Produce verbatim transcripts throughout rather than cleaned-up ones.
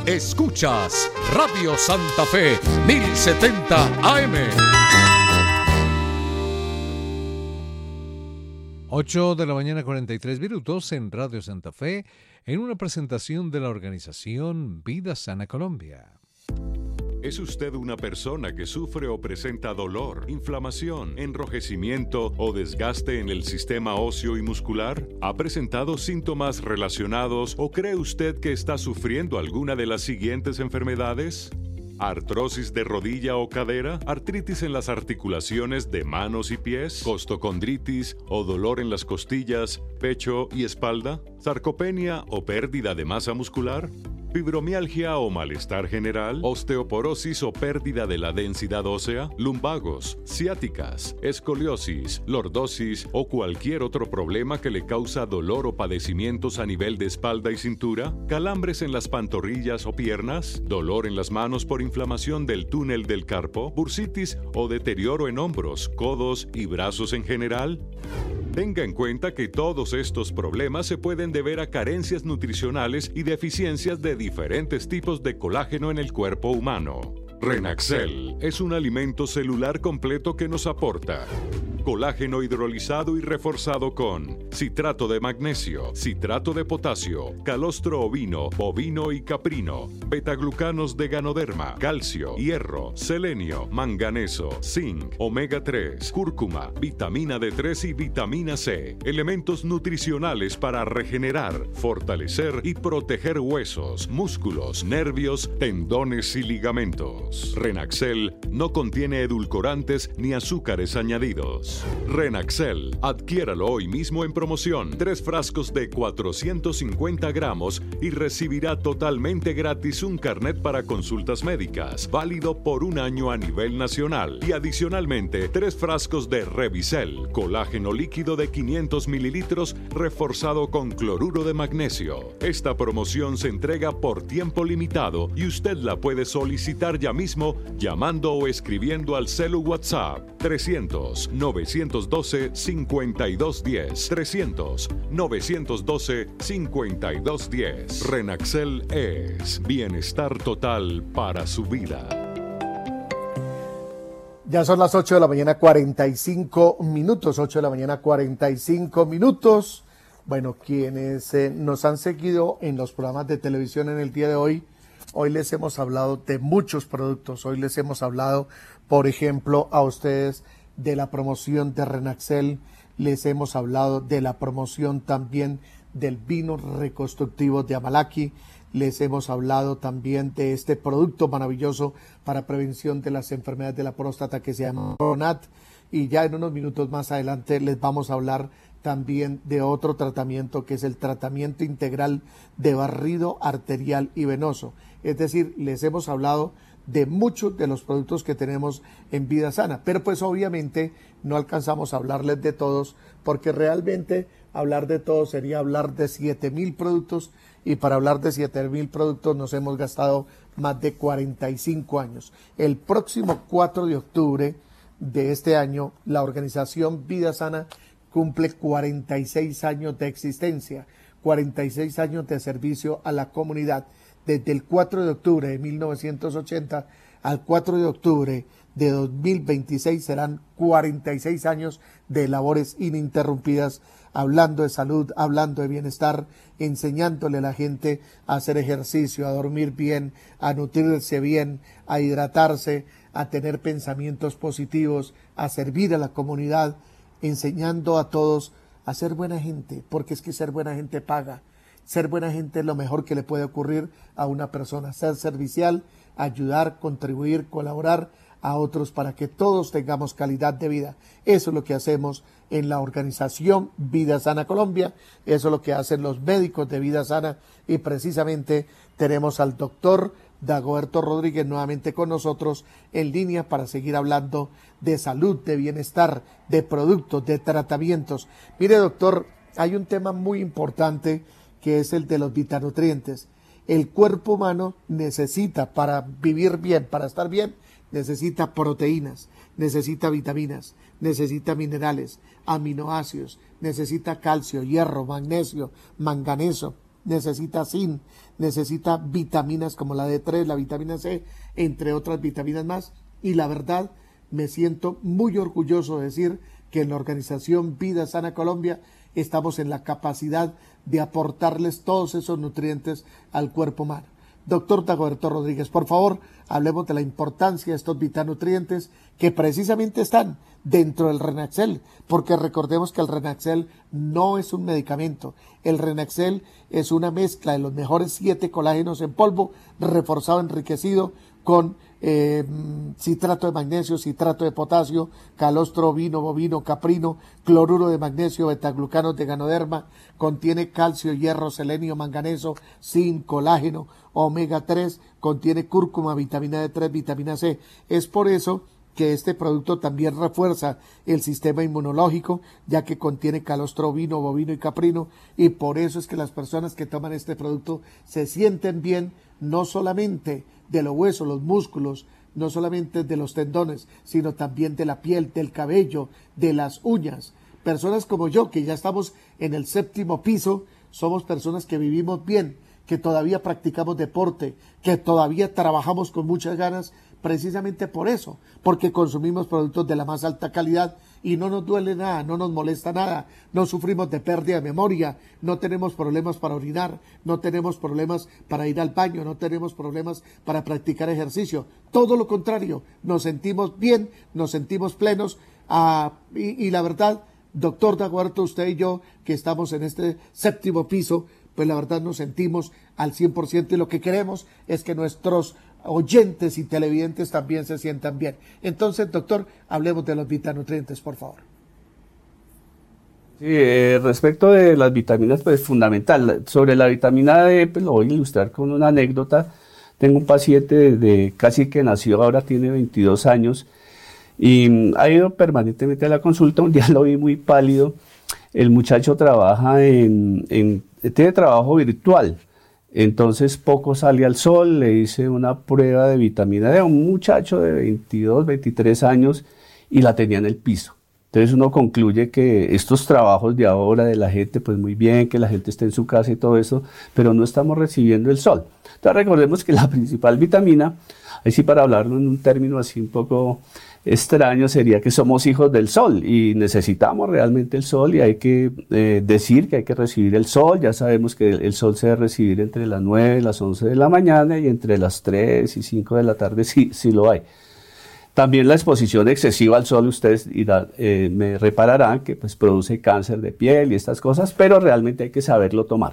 Escuchas Radio Santa Fe mil setenta A M. ocho de la mañana, cuarenta y tres minutos en Radio Santa Fe, en una presentación de la organización Vida Sana Colombia. ¿Es usted una persona que sufre o presenta dolor, inflamación, enrojecimiento o desgaste en el sistema óseo y muscular? ¿Ha presentado síntomas relacionados o cree usted que está sufriendo alguna de las siguientes enfermedades? ¿Artrosis de rodilla o cadera? ¿Artritis en las articulaciones de manos y pies? ¿Costocondritis o dolor en las costillas, pecho y espalda? ¿Sarcopenia o pérdida de masa muscular? ¿Fibromialgia o malestar general? ¿Osteoporosis o pérdida de la densidad ósea? ¿Lumbagos, ciáticas, escoliosis, lordosis o cualquier otro problema que le causa dolor o padecimientos a nivel de espalda y cintura? ¿Calambres en las pantorrillas o piernas? ¿Dolor en las manos por inflamación del túnel del carpo? ¿Bursitis o deterioro en hombros, codos y brazos en general? Tenga en cuenta que todos estos problemas se pueden deber a carencias nutricionales y deficiencias de diferentes tipos de colágeno en el cuerpo humano. Renaxel es un alimento celular completo que nos aporta colágeno hidrolizado y reforzado con citrato de magnesio, citrato de potasio, calostro ovino, bovino y caprino, betaglucanos de ganoderma, calcio, hierro, selenio, manganeso, zinc, omega tres, cúrcuma, vitamina D tres y vitamina C, elementos nutricionales para regenerar, fortalecer y proteger huesos, músculos, nervios, tendones y ligamentos. Renaxel no contiene edulcorantes ni azúcares añadidos. Renaxel, adquiéralo hoy mismo en promoción. Tres frascos de cuatrocientos cincuenta gramos y recibirá totalmente gratis un carnet para consultas médicas, válido por un año a nivel nacional. Y adicionalmente, tres frascos de Revisel, colágeno líquido de quinientos mililitros reforzado con cloruro de magnesio. Esta promoción se entrega por tiempo limitado y usted la puede solicitar ya mismo llamando o escribiendo al celu WhatsApp trescientos, novecientos doce, cincuenta y dos diez, trescientos, novecientos doce, cincuenta y dos diez. Renaxel es bienestar total para su vida. Ya son las ocho de la mañana, cuarenta y cinco minutos, ocho de la mañana, cuarenta y cinco minutos. Bueno, quienes eh, nos han seguido en los programas de televisión en el día de hoy, hoy les hemos hablado de muchos productos. Hoy les hemos hablado, por ejemplo, a ustedes de la promoción de Renaxel, les hemos hablado de la promoción también del vino reconstructivo de Amalaki, les hemos hablado también de este producto maravilloso para prevención de las enfermedades de la próstata que se llama Pronat, y ya en unos minutos más adelante les vamos a hablar también de otro tratamiento que es el tratamiento integral de barrido arterial y venoso. Es decir, les hemos hablado de muchos de los productos que tenemos en Vida Sana, pero pues obviamente no alcanzamos a hablarles de todos, porque realmente hablar de todos sería hablar de siete mil productos, y para hablar de siete mil productos nos hemos gastado más de cuarenta y cinco años. El próximo cuatro de octubre de este año, la organización Vida Sana cumple cuarenta y seis años de existencia, cuarenta y seis años de servicio a la comunidad. Desde el cuatro de octubre de mil novecientos ochenta al cuatro de octubre de dos mil veintiséis serán cuarenta y seis años de labores ininterrumpidas, hablando de salud, hablando de bienestar, enseñándole a la gente a hacer ejercicio, a dormir bien, a nutrirse bien, a hidratarse, a tener pensamientos positivos, a servir a la comunidad, enseñando a todos a ser buena gente, porque es que ser buena gente paga. Ser buena gente es lo mejor que le puede ocurrir a una persona, ser servicial, ayudar, contribuir, colaborar a otros para que todos tengamos calidad de vida. Eso es lo que hacemos en la organización Vida Sana Colombia, eso es lo que hacen los médicos de Vida Sana, y precisamente tenemos al doctor Dagoberto Rodríguez nuevamente con nosotros en línea para seguir hablando de salud, de bienestar, de productos, de tratamientos. Mire, doctor, hay un tema muy importante que es el de los vitanutrientes. El cuerpo humano necesita, para vivir bien, para estar bien, necesita proteínas, necesita vitaminas, necesita minerales, aminoácidos, necesita calcio, hierro, magnesio, manganeso, necesita zinc, necesita vitaminas como la D tres, la vitamina C, entre otras vitaminas más. Y la verdad, me siento muy orgulloso de decir que en la organización Vida Sana Colombia estamos en la capacidad de aportarles todos esos nutrientes al cuerpo humano. Doctor Dagoberto Rodríguez, por favor, hablemos de la importancia de estos vitanutrientes que precisamente están dentro del Renaxel, porque recordemos que el Renaxel no es un medicamento. El Renaxel es una mezcla de los mejores siete colágenos en polvo, reforzado, enriquecido con eh, citrato de magnesio, citrato de potasio, calostro ovino, bovino, caprino, cloruro de magnesio, betaglucanos de ganoderma, contiene calcio, hierro, selenio, manganeso, zinc, colágeno, omega tres, contiene cúrcuma, vitamina D tres, vitamina C. Es por eso que este producto también refuerza el sistema inmunológico, ya que contiene calostro ovino, bovino y caprino, y por eso es que las personas que toman este producto se sienten bien, no solamente de los huesos, los músculos, no solamente de los tendones, sino también de la piel, del cabello, de las uñas. Personas como yo, que ya estamos en el séptimo piso, somos personas que vivimos bien, que todavía practicamos deporte, que todavía trabajamos con muchas ganas, precisamente por eso, porque consumimos productos de la más alta calidad y no nos duele nada, no nos molesta nada, no sufrimos de pérdida de memoria, no tenemos problemas para orinar, no tenemos problemas para ir al baño, no tenemos problemas para practicar ejercicio, todo lo contrario, nos sentimos bien, nos sentimos plenos, ah, y, y la verdad, doctor Dagoberto, usted y yo, que estamos en este séptimo piso, pues la verdad nos sentimos al cien por ciento y lo que queremos es que nuestros oyentes y televidentes también se sientan bien. Entonces, doctor, hablemos de los vitanutrientes, por favor. Sí, eh, respecto de las vitaminas, pues fundamental. Sobre la vitamina D, pues lo voy a ilustrar con una anécdota. Tengo un paciente desde casi que nació, ahora tiene veintidós años, y ha ido permanentemente a la consulta. Un día lo vi muy pálido. El muchacho trabaja en, en tiene trabajo virtual. Entonces poco sale al sol, le hice una prueba de vitamina D a un muchacho de veintidós, veintitrés años y la tenía en el piso. Entonces uno concluye que estos trabajos de ahora de la gente, pues muy bien, que la gente esté en su casa y todo eso, pero no estamos recibiendo el sol. Entonces recordemos que la principal vitamina, ahí sí para hablarlo en un término así un poco extraño, sería que somos hijos del sol y necesitamos realmente el sol y hay que eh, decir que hay que recibir el sol. Ya sabemos que el, el sol se debe recibir entre las nueve y las once de la mañana y entre las tres y cinco de la tarde sí, sí lo hay. También la exposición excesiva al sol, ustedes irán, eh, me repararán que pues produce cáncer de piel y estas cosas, pero realmente hay que saberlo tomar.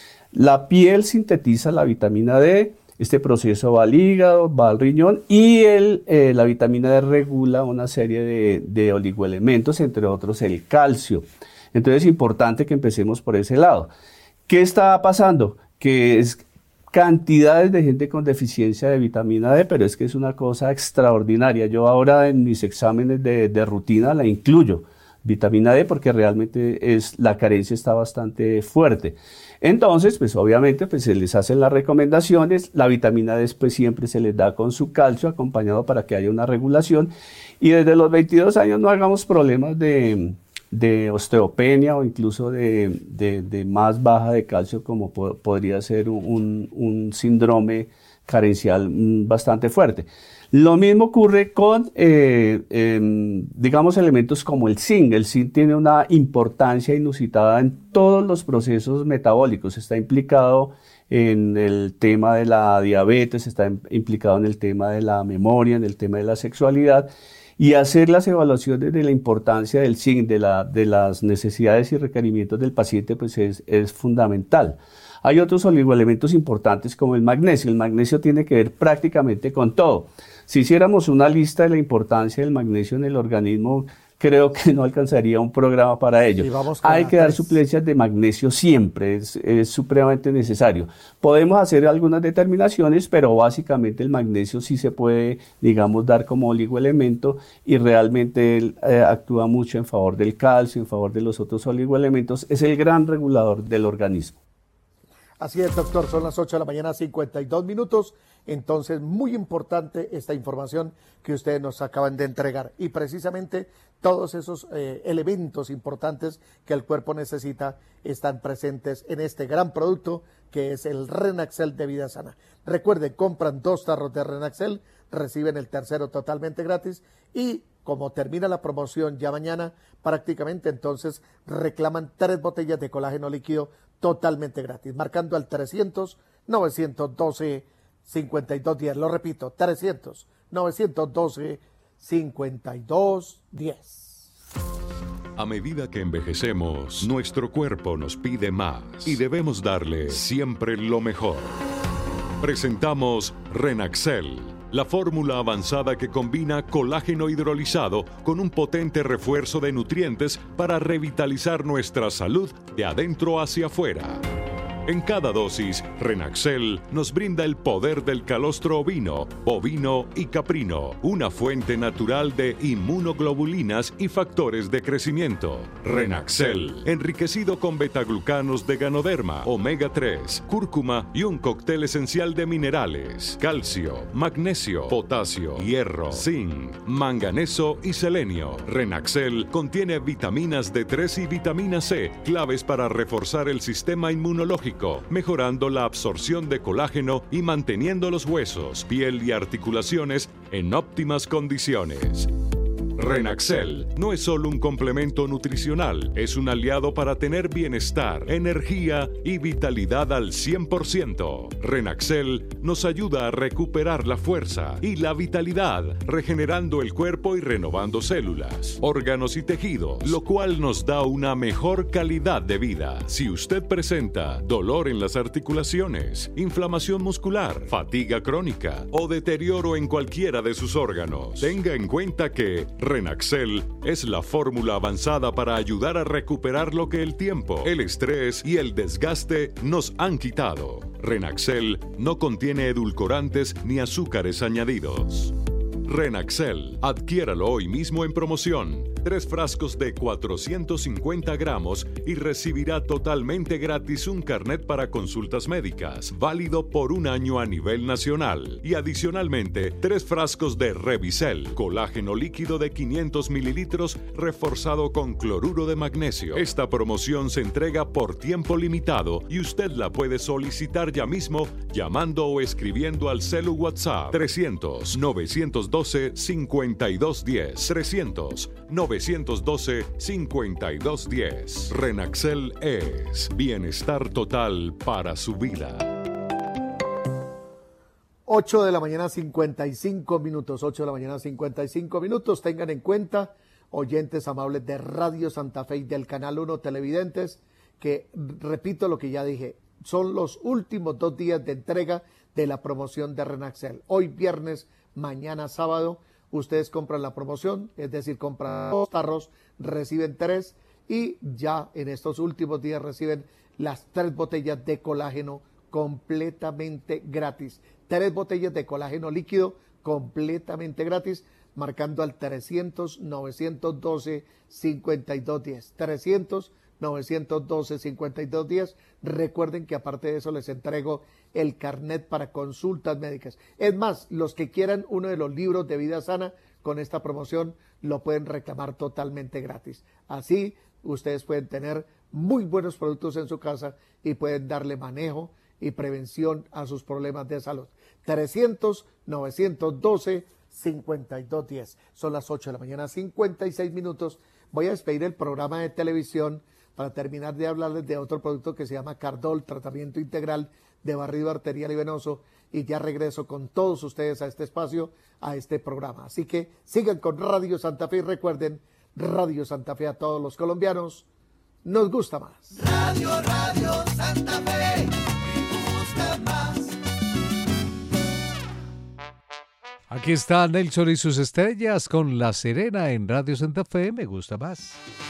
La piel sintetiza la vitamina D. Este proceso va al hígado, va al riñón y el, eh, la vitamina D regula una serie de, de oligoelementos, entre otros el calcio. Entonces es importante que empecemos por ese lado. ¿Qué está pasando? Que es cantidades de gente con deficiencia de vitamina D, pero es que es una cosa extraordinaria. Yo ahora en mis exámenes de, de rutina la incluyo, vitamina D, porque realmente es, la carencia está bastante fuerte. Entonces, pues obviamente pues se les hacen las recomendaciones, la vitamina D pues siempre se les da con su calcio acompañado para que haya una regulación y desde los veintidós años no hagamos problemas de, de osteopenia o incluso de, de, de más baja de calcio como po podría ser un, un síndrome carencial bastante fuerte. Lo mismo ocurre con, eh, eh, digamos, elementos como el zinc. El zinc tiene una importancia inusitada en todos los procesos metabólicos. Está implicado en el tema de la diabetes, está implicado en el tema de la memoria, en el tema de la sexualidad. Y hacer las evaluaciones de la importancia del zinc, de, la, de las necesidades y requerimientos del paciente, pues es, es fundamental. Hay otros oligoelementos importantes como el magnesio. El magnesio tiene que ver prácticamente con todo. Si hiciéramos una lista de la importancia del magnesio en el organismo, creo que no alcanzaría un programa para ello. Hay que dar suplencias de magnesio siempre, es, es supremamente necesario. Podemos hacer algunas determinaciones, pero básicamente el magnesio sí se puede, digamos, dar como oligoelemento y realmente él, eh, actúa mucho en favor del calcio, en favor de los otros oligoelementos. Es el gran regulador del organismo. Así es, doctor, son las ocho de la mañana, cincuenta y dos minutos, entonces muy importante esta información que ustedes nos acaban de entregar y precisamente todos esos eh, elementos importantes que el cuerpo necesita están presentes en este gran producto que es el Renaxel de Vida Sana. Recuerden, compran dos tarros de Renaxel, reciben el tercero totalmente gratis y como termina la promoción ya mañana, prácticamente entonces reclaman tres botellas de colágeno líquido totalmente gratis, marcando al trescientos, novecientos doce, cincuenta y dos diez. Lo repito, trescientos, novecientos doce, cincuenta y dos diez. A medida que envejecemos, nuestro cuerpo nos pide más y debemos darle siempre lo mejor. Presentamos Renaxel, la fórmula avanzada que combina colágeno hidrolizado con un potente refuerzo de nutrientes para revitalizar nuestra salud de adentro hacia afuera. En cada dosis, Renaxel nos brinda el poder del calostro ovino, bovino y caprino, una fuente natural de inmunoglobulinas y factores de crecimiento. Renaxel, enriquecido con betaglucanos de Ganoderma, omega tres, cúrcuma y un cóctel esencial de minerales, calcio, magnesio, potasio, hierro, zinc, manganeso y selenio. Renaxel contiene vitaminas D tres y vitamina C, claves para reforzar el sistema inmunológico, mejorando la absorción de colágeno y manteniendo los huesos, piel y articulaciones en óptimas condiciones. Renaxel no es solo un complemento nutricional, es un aliado para tener bienestar, energía y vitalidad al cien por ciento. Renaxel nos ayuda a recuperar la fuerza y la vitalidad, regenerando el cuerpo y renovando células, órganos y tejidos, lo cual nos da una mejor calidad de vida. Si usted presenta dolor en las articulaciones, inflamación muscular, fatiga crónica o deterioro en cualquiera de sus órganos, tenga en cuenta que Renaxel es la fórmula avanzada para ayudar a recuperar lo que el tiempo, el estrés y el desgaste nos han quitado. Renaxel no contiene edulcorantes ni azúcares añadidos. Renaxel, adquiéralo hoy mismo en promoción. Tres frascos de cuatrocientos cincuenta gramos y recibirá totalmente gratis un carnet para consultas médicas, válido por un año a nivel nacional. Y adicionalmente, tres frascos de Revisel, colágeno líquido de quinientos mililitros reforzado con cloruro de magnesio. Esta promoción se entrega por tiempo limitado y usted la puede solicitar ya mismo llamando o escribiendo al celu WhatsApp trescientos, novecientos doce, cincuenta y dos diez, trescientos, novecientos doce, cincuenta y dos diez. Renaxel es bienestar total para su vida. ocho de la mañana, cincuenta y cinco minutos. ocho de la mañana, cincuenta y cinco minutos. Tengan en cuenta, oyentes amables de Radio Santa Fe y del Canal uno televidentes, que repito lo que ya dije, son los últimos dos días de entrega de la promoción de Renaxel. Hoy viernes, mañana sábado, ustedes compran la promoción, es decir, compran dos tarros, reciben tres y ya en estos últimos días reciben las tres botellas de colágeno completamente gratis. Tres botellas de colágeno líquido completamente gratis, marcando al trescientos, novecientos doce, cincuenta y dos diez. trescientos, novecientos doce, cincuenta y dos diez. Recuerden que aparte de eso les entrego el carnet para consultas médicas. Es más, los que quieran uno de los libros de Vida Sana con esta promoción lo pueden reclamar totalmente gratis. Así ustedes pueden tener muy buenos productos en su casa y pueden darle manejo y prevención a sus problemas de salud. trescientos, novecientos doce, cincuenta y dos diez. Son las ocho de la mañana, cincuenta y seis minutos. Voy a despedir el programa de televisión para terminar de hablarles de otro producto que se llama Cardol, tratamiento integral de barrido arterial y venoso, y ya regreso con todos ustedes a este espacio, a este programa. Así que sigan con Radio Santa Fe y recuerden, Radio Santa Fe a todos los colombianos, nos gusta más. Radio, Radio Santa Fe, me gusta más. Aquí está Nelson y sus estrellas con La Serena en Radio Santa Fe, me gusta más.